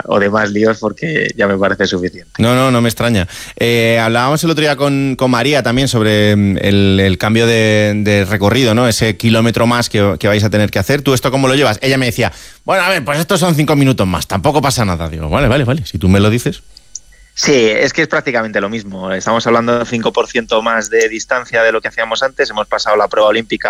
o de más líos, porque ya me parece suficiente. No me extraña. Hablábamos el otro día con María también sobre el cambio de recorrido, ¿no? Ese kilómetro más que vais a tener que hacer. ¿Tú esto cómo lo llevas? Ella me decía, bueno, a ver, pues estos son 5 minutos más, tampoco pasa nada. Digo, vale, si tú me lo dices. Sí, es que es prácticamente lo mismo. Estamos hablando de 5% más de distancia de lo que hacíamos antes. Hemos pasado la prueba olímpica